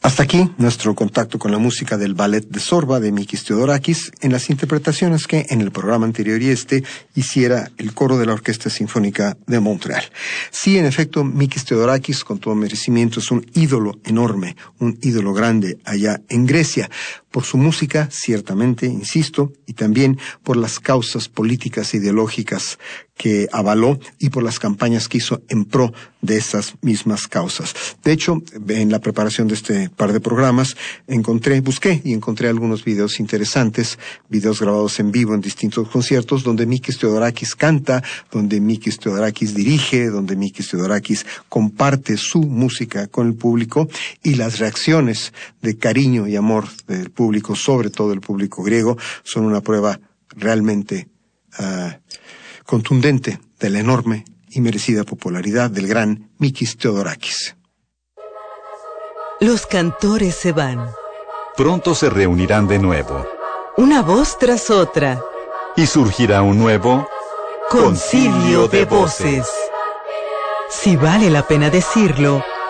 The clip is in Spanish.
Hasta aquí nuestro contacto con la música del Ballet de Sorba de Mikis Theodorakis en las interpretaciones que en el programa anterior y hiciera el coro de la Orquesta Sinfónica de Montreal. Sí, en efecto, Mikis Theodorakis, con todo merecimiento, es un ídolo enorme, un ídolo grande allá en Grecia, por su música, ciertamente, insisto, y también por las causas políticas e ideológicas que avaló y por las campañas que hizo en pro de esas mismas causas. De hecho, en la preparación de este par de programas, busqué y encontré algunos videos interesantes, videos grabados en vivo en distintos conciertos, donde Mikis Theodorakis canta, donde Mikis Theodorakis dirige, donde Mikis Theodorakis comparte su música con el público, y las reacciones de cariño y amor del público, sobre todo el público griego, son una prueba realmente contundente de la enorme y merecida popularidad del gran Mikis Theodorakis. Los cantores se van. Pronto se reunirán de nuevo. Una voz tras otra. Y surgirá un nuevo Concilio de voces. Si vale la pena decirlo,